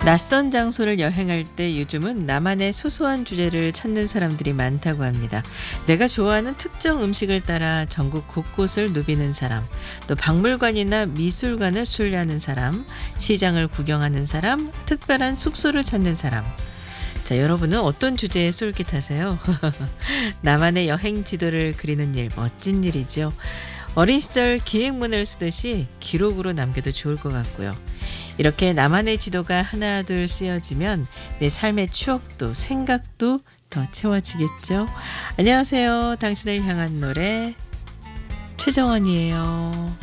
낯선 장소를 여행할 때 요즘은 나만의 소소한 주제를 찾는 사람들이 많다고 합니다. 내가 좋아하는 특정 음식을 따라 전국 곳곳을 누비는 사람, 또 박물관이나 미술관을 순례하는 사람, 시장을 구경하는 사람, 특별한 숙소를 찾는 사람. 자, 여러분은 어떤 주제에 솔깃하세요? 나만의 여행 지도를 그리는 일, 멋진 일이죠. 어린 시절 기행문을 쓰듯이 기록으로 남겨도 좋을 것 같고요. 이렇게 나만의 지도가 하나 둘 쓰여지면 내 삶의 추억도 생각도 더 채워지겠죠. 안녕하세요. 당신을 향한 노래 최정원이에요.